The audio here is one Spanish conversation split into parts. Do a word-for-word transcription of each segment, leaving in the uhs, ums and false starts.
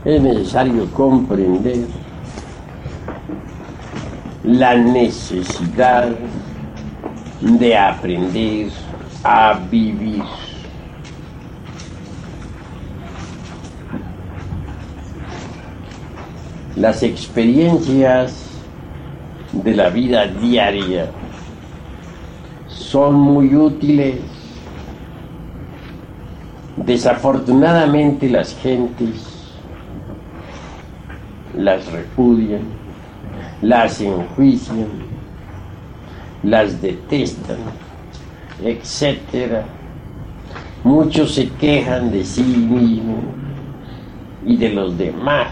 es necesario comprender la necesidad de aprender a vivir. Las experiencias de la vida diaria son muy útiles. Desafortunadamente las gentes las repudian, las enjuician, las detestan, etcétera. Muchos se quejan de sí mismos y de los demás.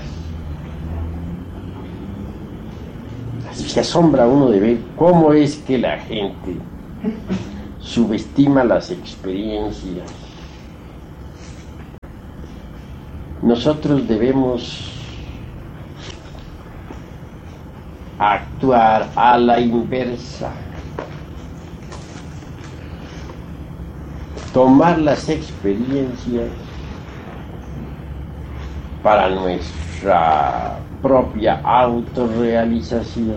Se asombra uno de ver cómo es que la gente subestima las experiencias. Nosotros debemos actuar a la inversa. Tomar las experiencias para nuestra propia autorrealización.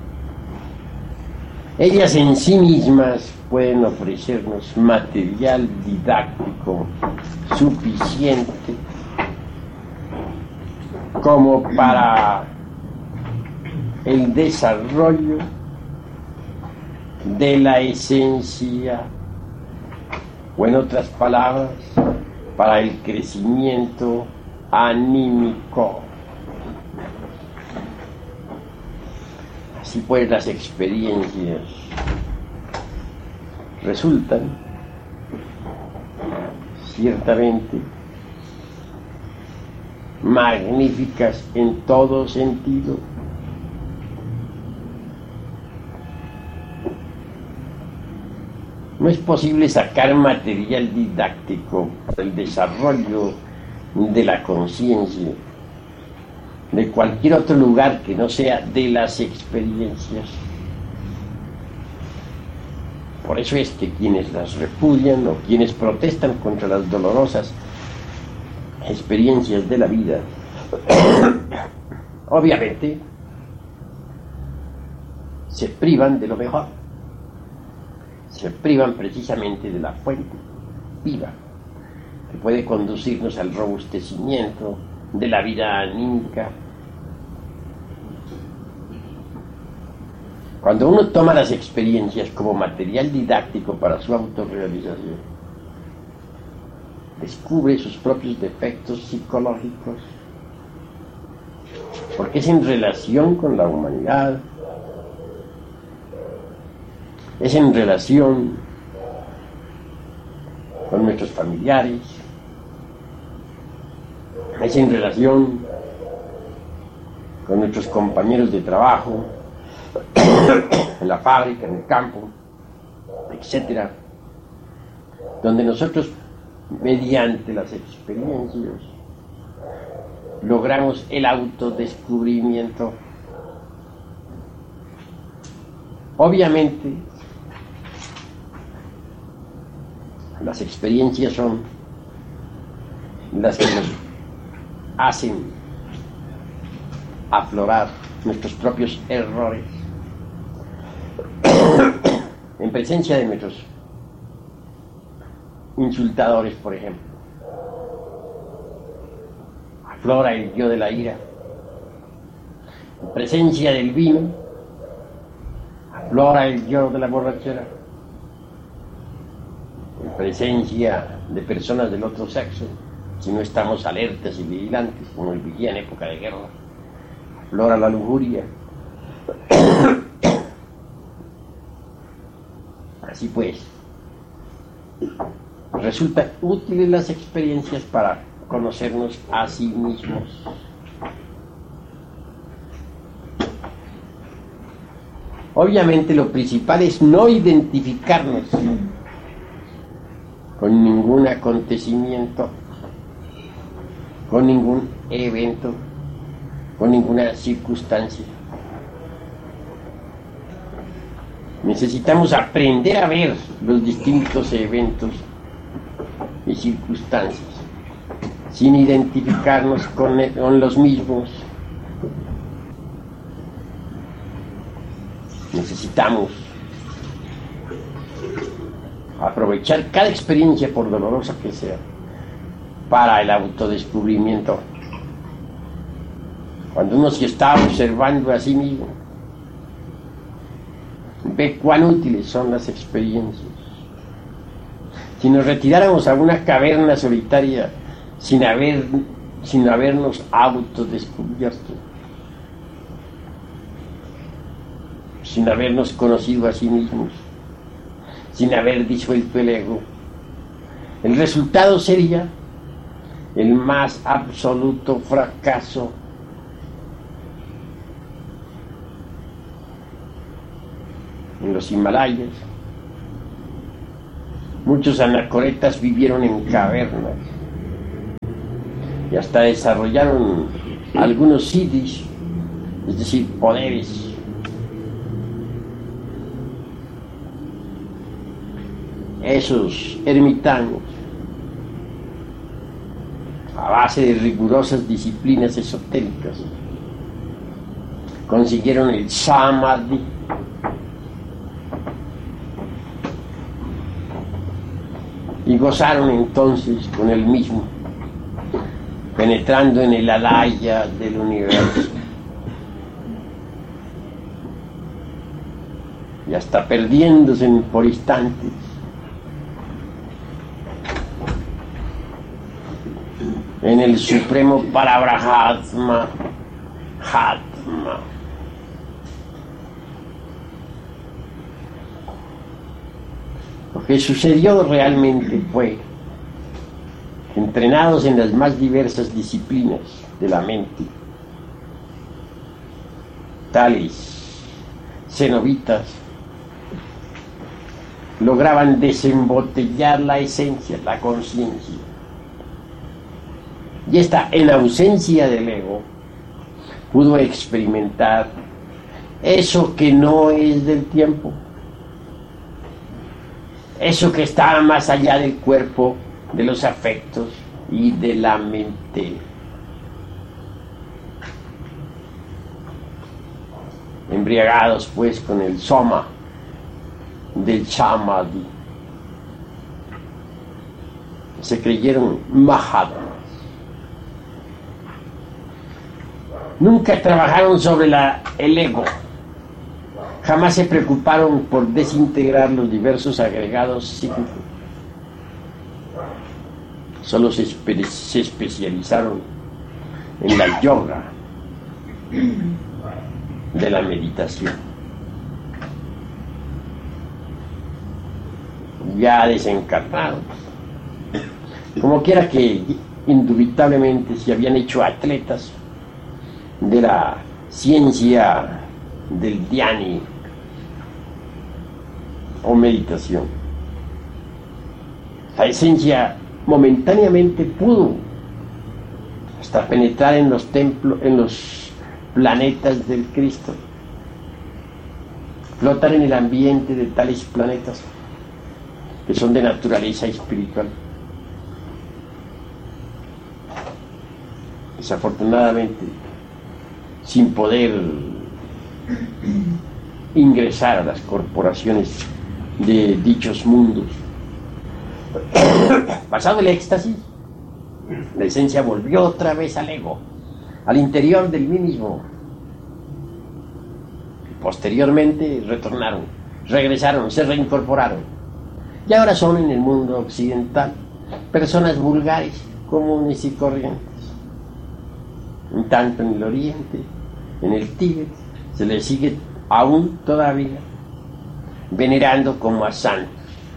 Ellas en sí mismas pueden ofrecernos material didáctico suficiente como para el desarrollo de la esencia, o en otras palabras, para el crecimiento anímico. Así pues, las experiencias resultan ciertamente magníficas en todo sentido. No es posible sacar material didáctico para el desarrollo de la conciencia de cualquier otro lugar que no sea de las experiencias. Por eso es que quienes las repudian o quienes protestan contra las dolorosas experiencias de la vida, obviamente se privan de lo mejor, se privan precisamente de la fuente viva que puede conducirnos al robustecimiento de la vida anímica. Cuando uno toma las experiencias como material didáctico para su autorrealización, descubre sus propios defectos psicológicos, porque es en relación con la humanidad, es en relación con nuestros familiares, es en relación con nuestros compañeros de trabajo, en la fábrica, en el campo, etcétera, donde nosotros, mediante las experiencias, logramos el autodescubrimiento. Obviamente, las experiencias son las que nos hacen aflorar nuestros propios errores en presencia de nuestros insultadores, por ejemplo. Aflora el yo de la ira. En presencia del vino, aflora el yo de la borrachera. En presencia de personas del otro sexo, si no estamos alertas y vigilantes, como el vigía en época de guerra, aflora la lujuria. Así pues, resultan útiles las experiencias para conocernos a sí mismos. Obviamente lo principal es no identificarnos con ningún acontecimiento, con ningún evento, con ninguna circunstancia. Necesitamos aprender a ver los distintos eventos y circunstancias sin identificarnos con, con los mismos. Necesitamos aprovechar cada experiencia, por dolorosa que sea, para el autodescubrimiento. Cuando uno se está observando a sí mismo, ve cuán útiles son las experiencias. Si nos retiráramos a una caverna solitaria sin haber, sin habernos autodescubierto, sin habernos conocido a sí mismos, sin haber disuelto el ego, el resultado sería el más absoluto fracaso. En los Himalayas, muchos anacoretas vivieron en cavernas y hasta desarrollaron algunos siddhis, es decir, poderes. Esos ermitaños, a base de rigurosas disciplinas esotéricas, consiguieron el samadhi, y gozaron entonces con el mismo, penetrando en el alaya del universo y hasta perdiéndose por instantes en el supremo Parabrahatma, Hatma. Lo que sucedió realmente fue que, entrenados en las más diversas disciplinas de la mente, tales cenobitas lograban desembotellar la esencia, la conciencia. Y esta, en ausencia del ego, pudo experimentar eso que no es del tiempo, eso que está más allá del cuerpo, de los afectos y de la mente. Embriagados pues con el soma del samadhi, se creyeron mahatmas. Nunca trabajaron sobre la, el ego, jamás se preocuparon por desintegrar los diversos agregados psíquicos, solo se, espe se especializaron en la yoga de la meditación. Ya desencarnados, como quiera que indubitablemente se habían hecho atletas de la ciencia del dhyani o meditación. La esencia momentáneamente pudo hasta penetrar en los templos, en los planetas del Cristo, flotar en el ambiente de tales planetas que son de naturaleza espiritual. Desafortunadamente, sin poder ingresar a las corporaciones de dichos mundos. Pasado el éxtasis, la esencia volvió otra vez al ego, al interior del mí mismo. Posteriormente retornaron, regresaron, se reincorporaron. Y ahora son en el mundo occidental personas vulgares, comunes y corrientes. En tanto en el oriente, en el Tíbet, se les sigue aún todavía venerando como a santos.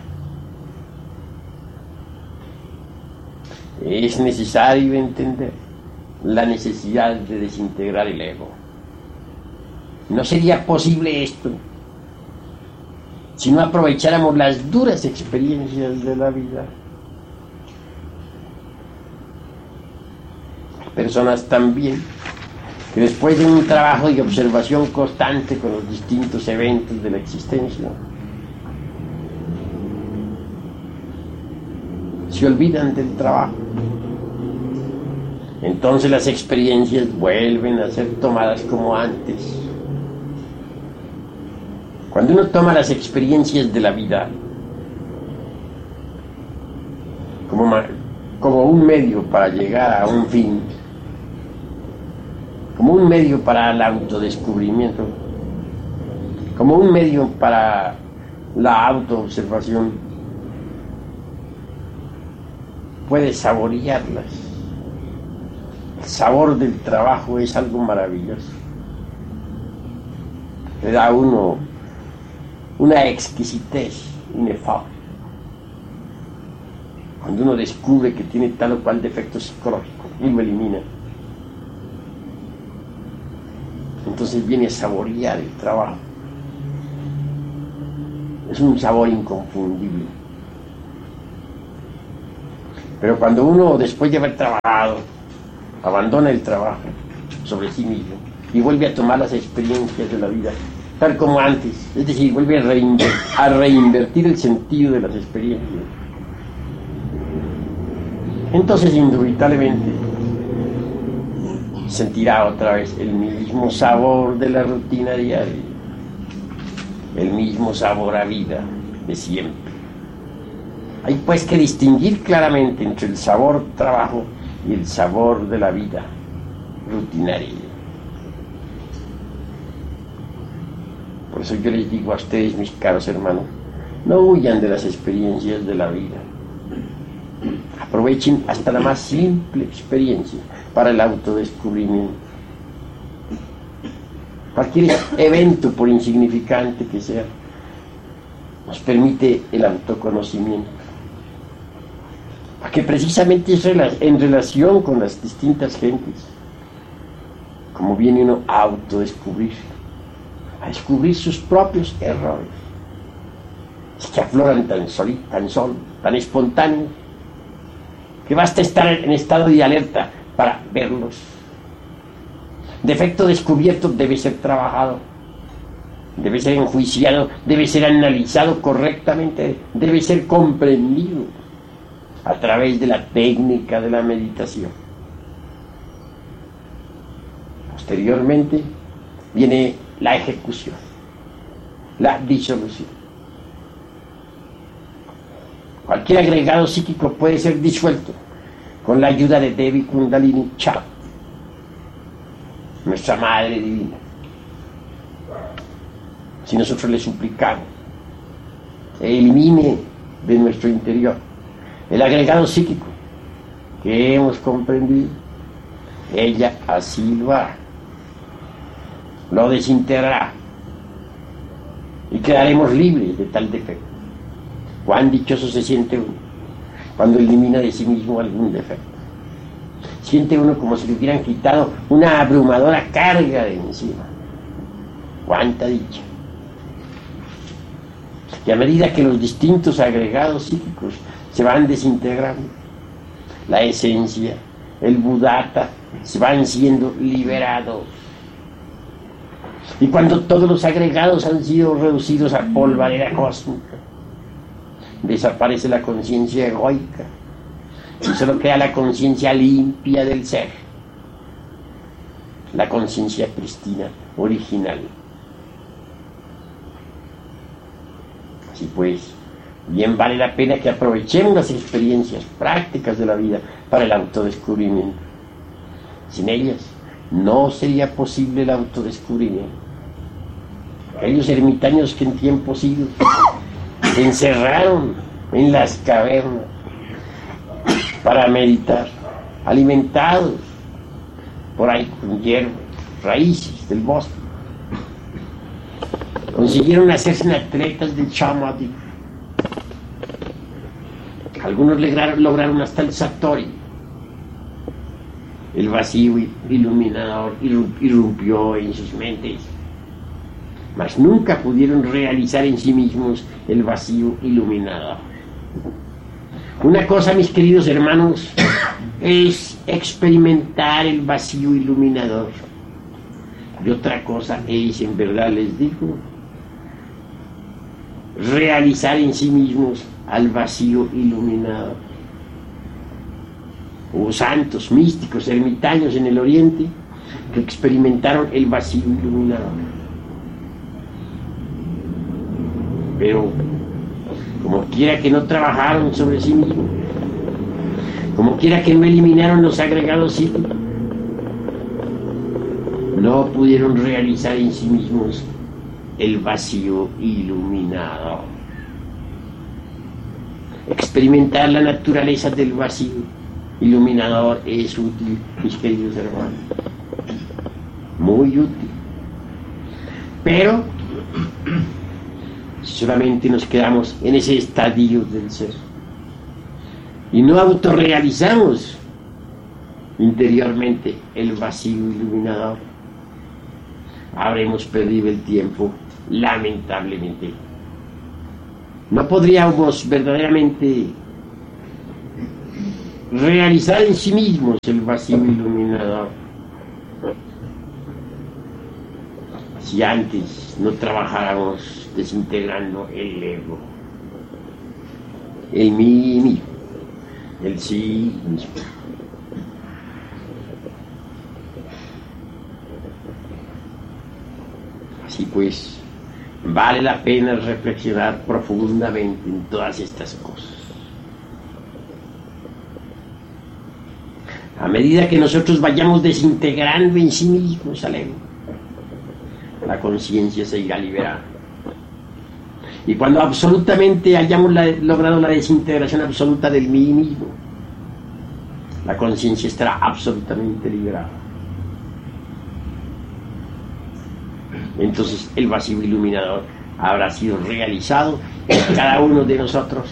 Es necesario entender la necesidad de desintegrar el ego. No sería posible esto si no aprovecháramos las duras experiencias de la vida. Personas también que después de un trabajo de observación constante con los distintos eventos de la existencia, se olvidan del trabajo entonces las experiencias vuelven a ser tomadas como antes. Cuando uno toma las experiencias de la vida como, como un medio para llegar a un fin, como un medio para el autodescubrimiento, como un medio para la autoobservación, puede saborearlas. El sabor del trabajo es algo maravilloso. Le da a uno una exquisitez inefable. Cuando uno descubre que tiene tal o cual defecto psicológico y lo elimina, entonces viene a saborear el trabajo. Es un sabor inconfundible. Pero cuando uno, después de haber trabajado, abandona el trabajo sobre sí mismo y vuelve a tomar las experiencias de la vida tal como antes, es decir, vuelve a, reinver a reinvertir el sentido de las experiencias, entonces indubitablemente sentirá otra vez el mismo sabor de la rutina diaria, el mismo sabor a vida de siempre. Hay pues que distinguir claramente entre el sabor trabajo y el sabor de la vida rutinaria. Por eso yo les digo a ustedes, mis caros hermanos, no huyan de las experiencias de la vida. Aprovechen hasta la más simple experiencia para el autodescubrimiento. Cualquier evento, por insignificante que sea, nos permite el autoconocimiento. Porque precisamente es en relación con las distintas gentes como viene uno a autodescubrir, a descubrir sus propios errores. Es que afloran tan solo, tan solo, tan espontáneos, que basta estar en estado de alerta para verlos. Defecto descubierto debe ser trabajado, debe ser enjuiciado, debe ser analizado correctamente, debe ser comprendido a través de la técnica de la meditación. Posteriormente viene la ejecución, la disolución. Cualquier agregado psíquico puede ser disuelto con la ayuda de Devi Kundalini Chakra, nuestra Madre Divina. Si nosotros le suplicamos, elimine de nuestro interior el agregado psíquico que hemos comprendido, ella así lo hará, lo desintegrará y quedaremos libres de tal defecto. Cuán dichoso se siente uno cuando elimina de sí mismo algún defecto. Siente uno como si le hubieran quitado una abrumadora carga de encima. Cuánta dicha. Y a medida que los distintos agregados psíquicos se van desintegrando, la esencia, el Buddhata, se van siendo liberados. Y cuando todos los agregados han sido reducidos a polvareda cósmica, desaparece la conciencia egoica y solo queda la conciencia limpia del ser, la conciencia prístina, original. Así pues, bien vale la pena que aprovechemos las experiencias prácticas de la vida para el autodescubrimiento. Sin ellas no sería posible el autodescubrimiento. Aquellos ermitaños que en tiempos idos se encerraron en las cavernas para meditar, alimentados por ahí con hierbas, raíces del bosque, consiguieron hacerse atletas del Samadhi. Algunos lograron, lograron hasta el Satori. El vacío iluminador irrumpió en sus mentes, mas nunca pudieron realizar en sí mismos el vacío iluminador. Una cosa, mis queridos hermanos, es experimentar el vacío iluminador, y otra cosa es, en verdad les digo, realizar en sí mismos al vacío iluminador. Hubo santos, místicos, ermitaños en el Oriente que experimentaron el vacío iluminador. Pero, como quiera que no trabajaron sobre sí mismos, como quiera que no eliminaron los agregados psíquicos, no pudieron realizar en sí mismos el vacío iluminador. Experimentar la naturaleza del vacío iluminador es útil, mis queridos hermanos, muy útil. Pero solamente nos quedamos en ese estadio del ser y no autorrealizamos interiormente el vacío iluminador, habremos perdido el tiempo, lamentablemente. No podríamos verdaderamente realizar en sí mismos el vacío iluminador si antes no trabajáramos desintegrando el ego, el mí mismo, el sí mismo. Así pues, vale la pena reflexionar profundamente en todas estas cosas. A medida que nosotros vayamos desintegrando en sí mismos al ego, la conciencia se irá liberando. Y cuando absolutamente hayamos la, logrado la desintegración absoluta del mí mismo, la conciencia estará absolutamente liberada. Entonces el vacío iluminador habrá sido realizado en cada uno de nosotros.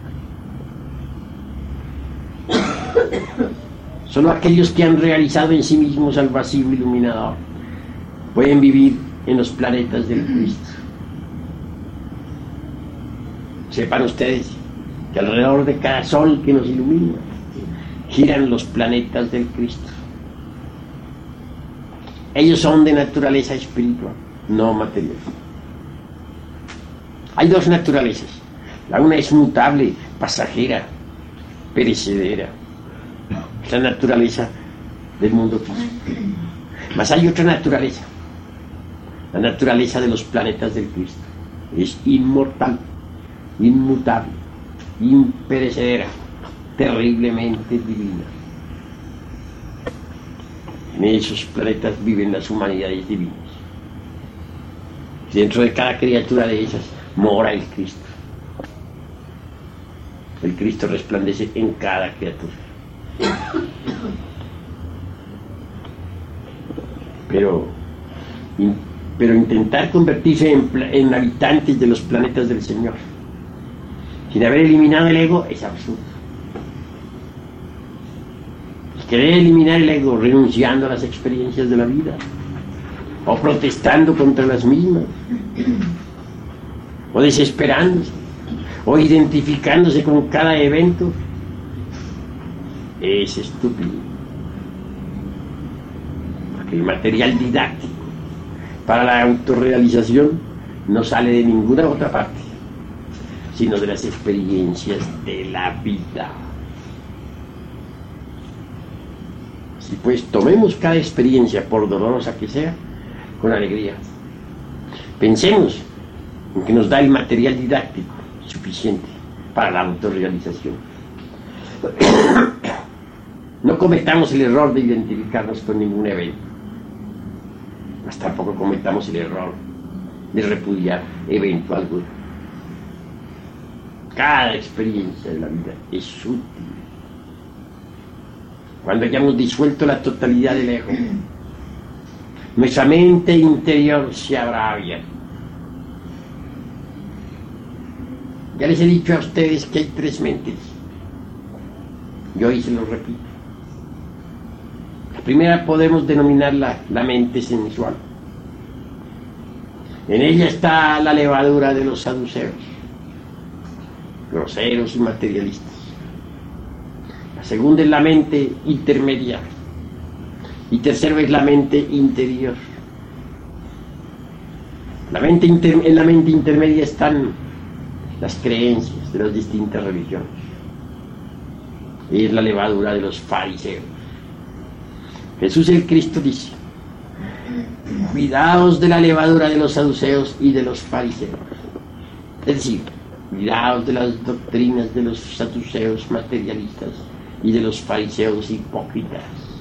Solo aquellos que han realizado en sí mismos el vacío iluminador pueden vivir en los planetas del Cristo. Sepan ustedes que alrededor de cada sol que nos ilumina giran los planetas del Cristo. Ellos son de naturaleza espiritual, no material. Hay dos naturalezas. La una es mutable, pasajera, perecedera. Es la naturaleza del mundo físico. Mas hay otra naturaleza, la naturaleza de los planetas del Cristo. Es inmortal, inmutable, imperecedera, terriblemente divina. En esos planetas viven las humanidades divinas. Dentro de cada criatura de esas mora el Cristo. El Cristo resplandece en cada criatura. Pero, in, pero intentar convertirse en, en habitantes de los planetas del Señor sin haber eliminado el ego es absurdo. Y querer eliminar el ego renunciando a las experiencias de la vida, o protestando contra las mismas, o desesperándose, o identificándose con cada evento, es estúpido. Porque el material didáctico para la autorrealización no sale de ninguna otra parte, sino de las experiencias de la vida. Si pues tomemos cada experiencia, por dolorosa que sea, con alegría. Pensemos en que nos da el material didáctico suficiente para la autorrealización. No cometamos el error de identificarnos con ningún evento, mas tampoco cometamos el error de repudiar evento alguno. Cada experiencia de la vida es útil. Cuando hayamos disuelto la totalidad del ego, nuestra mente interior se habrá abierto. Ya les he dicho a ustedes que hay tres mentes. Yo hoy se los repito. La primera podemos denominarla la mente sensual. En ella está la levadura de los saduceos, groseros y materialistas. La segunda es la mente intermedia. Y tercero es la mente interior. La mente inter, en la mente intermedia están las creencias de las distintas religiones. es la levadura de los fariseos. Jesús el Cristo dice: cuidaos de la levadura de los saduceos y de los fariseos. Es decir, cuidaos de las doctrinas de los saduceos materialistas y de los fariseos hipócritas.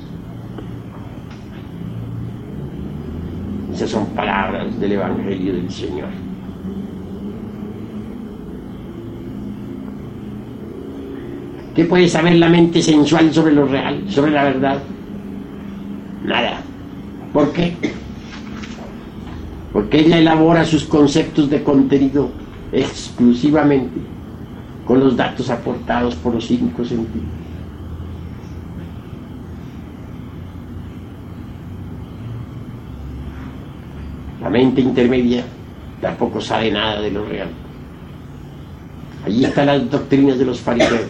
Esas son palabras del Evangelio del Señor. ¿Qué puede saber la mente sensual sobre lo real, sobre la verdad? Nada. ¿Por qué? Porque ella elabora sus conceptos de contenido exclusivamente con los datos aportados por los cinco sentidos. La mente intermedia tampoco sabe nada de lo real. Allí están las doctrinas de los fariseos.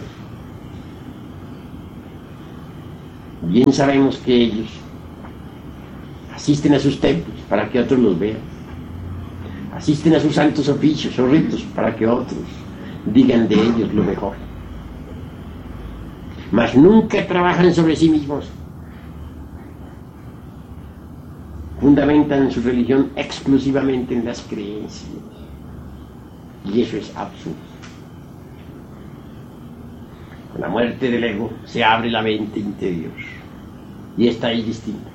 Bien sabemos que ellos asisten a sus templos para que otros los vean. Asisten a sus santos oficios o ritos para que otros digan de ellos lo mejor. Mas nunca trabajan sobre sí mismos. Fundamentan su religión exclusivamente en las creencias. Y eso es absurdo. Con la muerte del ego se abre la mente interior. Y esta es distinta.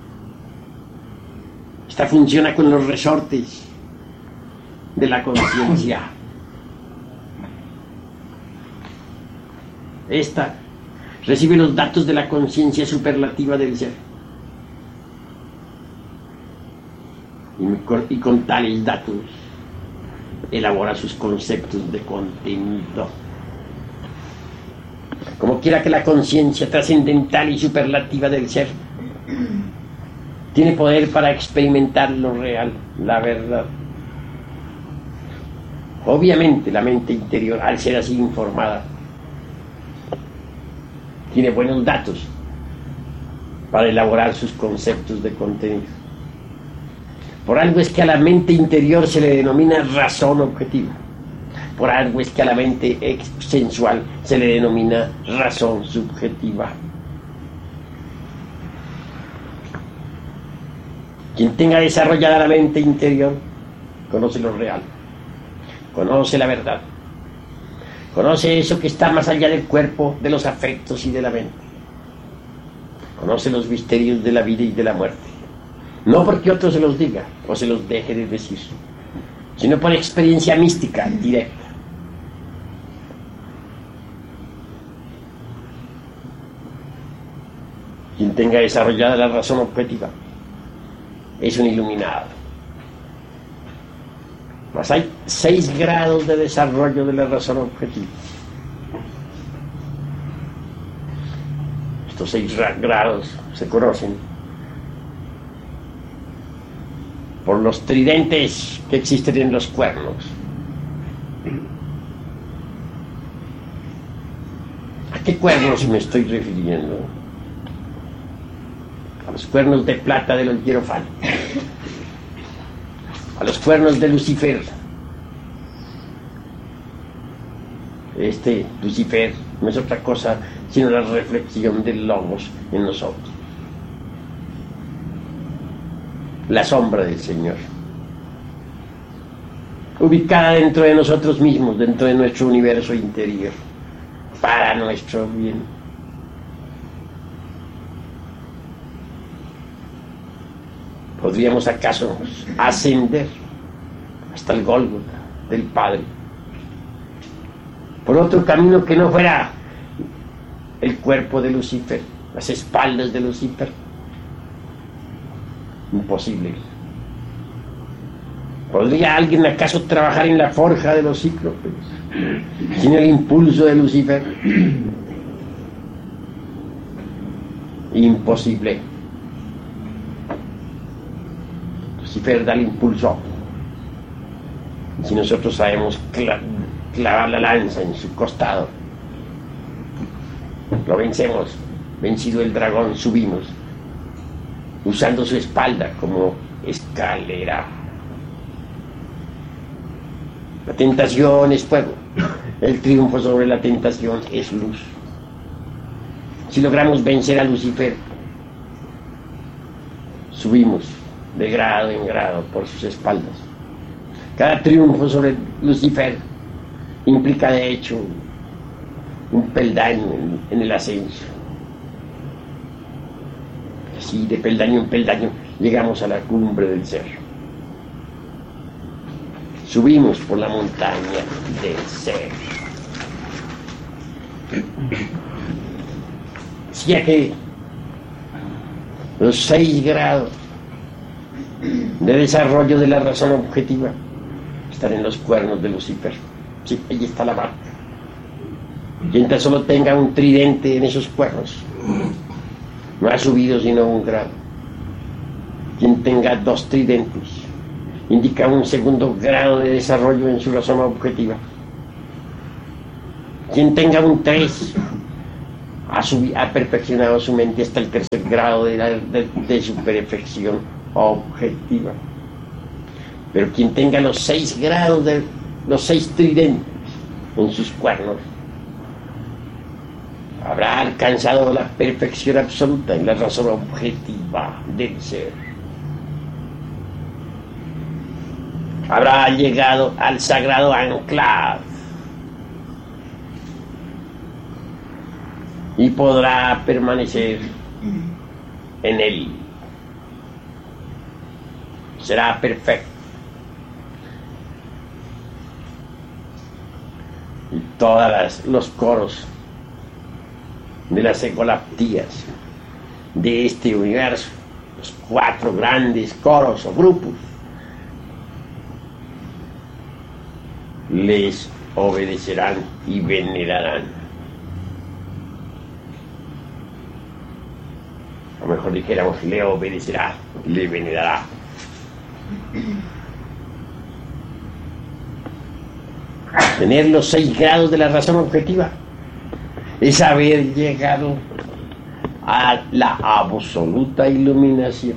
Esta funciona con los resortes de la conciencia. Esta recibe los datos de la conciencia superlativa del ser. Y con, y con tales datos elabora sus conceptos de contenido. Como quiera que la conciencia trascendental y superlativa del ser tiene poder para experimentar lo real, la verdad. Obviamente la mente interior, al ser así informada, tiene buenos datos para elaborar sus conceptos de contenido. Por algo es que a la mente interior se le denomina razón objetiva. Por algo es que a la mente sensual se le denomina razón subjetiva. Quien tenga desarrollada la mente interior conoce lo real, conoce la verdad, conoce eso que está más allá del cuerpo, de los afectos y de la mente. Conoce los misterios de la vida y de la muerte. No porque otro se los diga o se los deje de decir, sino por experiencia mística directa. Quien tenga desarrollada la razón objetiva es un iluminado. Mas hay seis grados de desarrollo de la razón objetiva. Estos seis grados se conocen por los tridentes que existen en los cuernos. ¿A qué cuernos me estoy refiriendo? A los cuernos de plata de los hierofantes, a los cuernos de Lucifer. Este Lucifer no es otra cosa sino la reflexión del Logos en nosotros, la sombra del Señor, ubicada dentro de nosotros mismos, dentro de nuestro universo interior, para nuestro bien. ¿Podríamos acaso ascender hasta el Gólgota del Padre por otro camino que no fuera el cuerpo de Lucifer, las espaldas de Lucifer? Imposible. ¿Podría alguien acaso trabajar en la forja de los cíclopes sin el impulso de Lucifer? Imposible. Lucifer da el impulso. Si nosotros sabemos cla clavar la lanza en su costado, lo vencemos. Vencido el dragón, subimos, usando su espalda como escalera. La tentación es fuego. El triunfo sobre la tentación es luz. Si logramos vencer a Lucifer, subimos de grado en grado por sus espaldas. Cada triunfo sobre Lucifer implica de hecho un peldaño en, en el ascenso. Así de peldaño en peldaño llegamos a la cumbre del ser. Subimos por la montaña del ser. Decía que los seis grados de desarrollo de la razón objetiva están en los cuernos de Lucifer. Sí, ahí está la marca. Quien tan solo tenga un tridente en esos cuernos no ha subido sino un grado. Quien tenga dos tridentes indica un segundo grado de desarrollo en su razón objetiva. Quien tenga un tres ha, subido, ha perfeccionado su mente hasta el tercer grado de, la, de, de su perfección objetiva. Pero quien tenga los seis grados de los seis tridentes en sus cuernos habrá alcanzado la perfección absoluta en la razón objetiva del ser. Habrá llegado al sagrado anclaje y podrá permanecer en él. Será perfecto. Y todos los coros de las ecolaptías de este universo, los cuatro grandes coros o grupos, les obedecerán y venerarán. O mejor dijéramos, le obedecerá, le venerará. Tener los seis grados de la razón objetiva es haber llegado a la absoluta iluminación,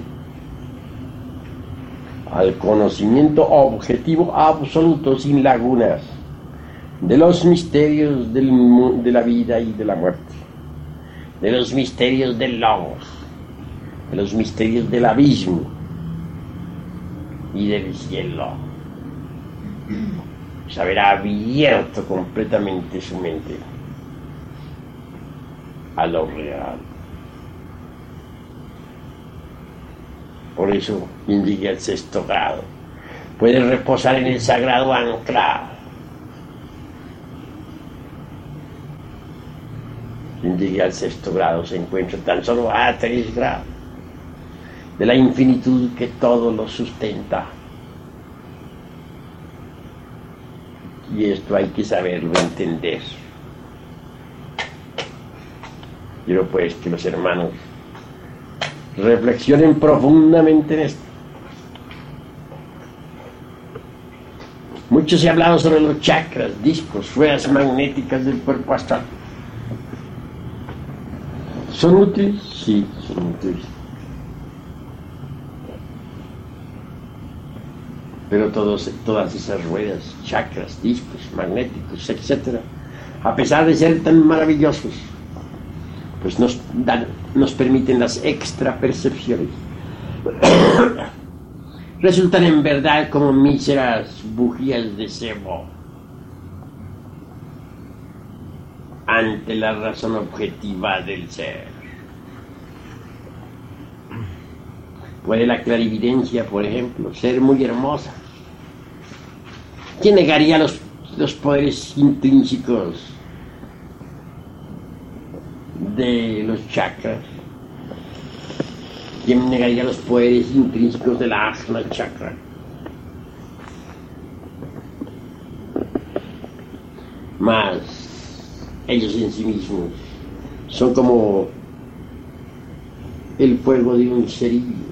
al conocimiento objetivo absoluto sin lagunas de los misterios del, de la vida y de la muerte, de los misterios del logos, de los misterios del abismo y del cielo. Se habrá abierto completamente su mente a lo real. Por eso, quien llegue al sexto grado puede reposar en el sagrado anclaje. Quien llegue al sexto grado se encuentra tan solo a tres grados de la infinitud que todo lo sustenta. Y esto hay que saberlo entender. Quiero pues que los hermanos reflexionen profundamente en esto. Mucho se ha hablado sobre los chakras, discos, ruedas magnéticas del cuerpo astral. ¿Son útiles? Sí, son útiles. Pero todos, todas esas ruedas, chakras, discos, magnéticos, etcétera, a pesar de ser tan maravillosos, pues nos dan, nos permiten las extra percepciones. Resultan en verdad como míseras bujías de cebo ante la razón objetiva del ser. Puede la clarividencia, por ejemplo, ser muy hermosa. ¿Quién negaría los, los poderes intrínsecos de los chakras? ¿Quién negaría los poderes intrínsecos de la Ajna chakra? Mas ellos en sí mismos son como el fuego de un cerillo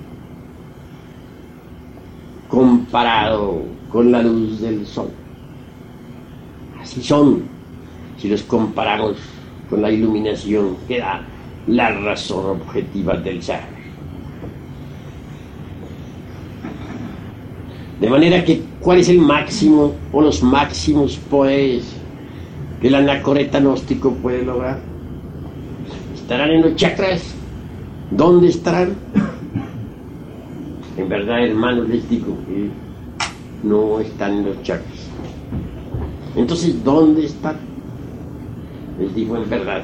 comparado con la luz del sol. Así son si los comparamos con la iluminación que da la razón objetiva del ser. De manera que, ¿cuál es el máximo o los máximos poderes que el anacoreta gnóstico puede lograr? ¿Estarán en los chakras? ¿Dónde estarán? En verdad, hermanos, les digo que no están en los chakras. Entonces, ¿dónde están? Les digo en verdad,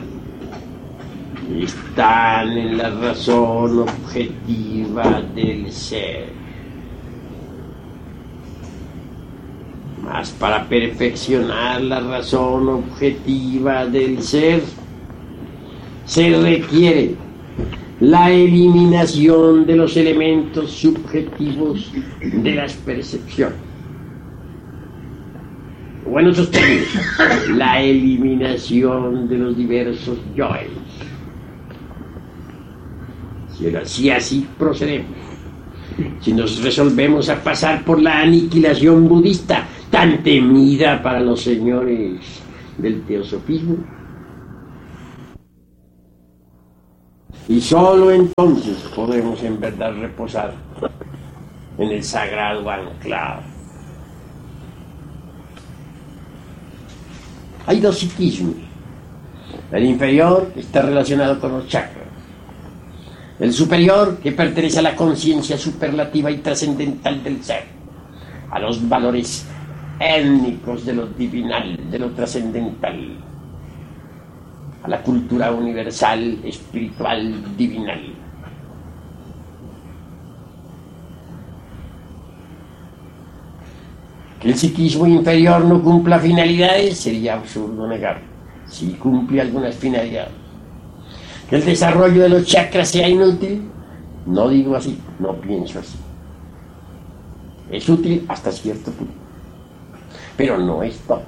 están en la razón objetiva del ser. Mas para perfeccionar la razón objetiva del ser, se requiere la eliminación de los elementos subjetivos de las percepciones. O en otros términos, la eliminación de los diversos yoes. Si, si así procedemos, si nos resolvemos a pasar por la aniquilación budista, tan temida para los señores del teosofismo, y solo entonces podemos en verdad reposar en el sagrado anclado. Hay dos psiquismos. El inferior está relacionado con los chakras. El superior, que pertenece a la conciencia superlativa y trascendental del ser, a los valores étnicos de lo divinal, de lo trascendental, a la cultura universal, espiritual, divinal. Que el psiquismo inferior no cumpla finalidades sería absurdo negar. Sí cumple algunas finalidades. Que el desarrollo de los chakras sea inútil, no digo así, no pienso así. Es útil hasta cierto punto, pero no es todo.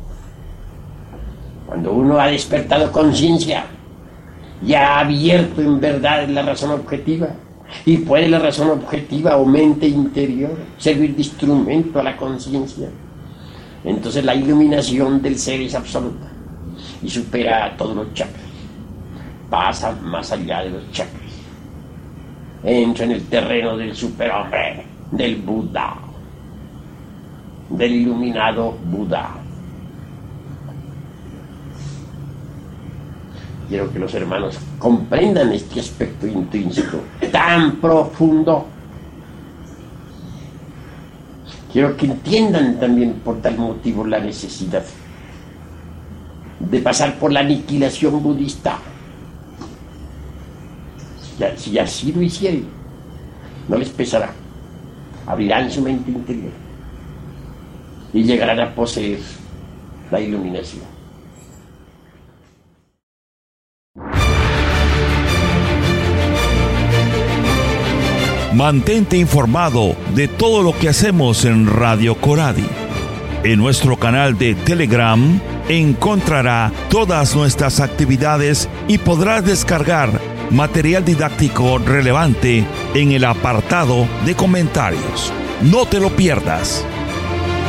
Cuando uno ha despertado conciencia y ha abierto en verdad la razón objetiva, y puede la razón objetiva o mente interior servir de instrumento a la conciencia, entonces la iluminación del ser es absoluta y supera a todos los chakras, pasa más allá de los chakras, entra en el terreno del superhombre, del Buda, del iluminado Buda. Quiero que los hermanos comprendan este aspecto intrínseco tan profundo. Quiero que entiendan también por tal motivo la necesidad de pasar por la aniquilación budista. Si así lo hicieren, no les pesará. Abrirán su mente interior y llegarán a poseer la iluminación. Mantente informado de todo lo que hacemos en Radio Coradi. En nuestro canal de Telegram encontrará todas nuestras actividades y podrás descargar material didáctico relevante en el apartado de comentarios. No te lo pierdas.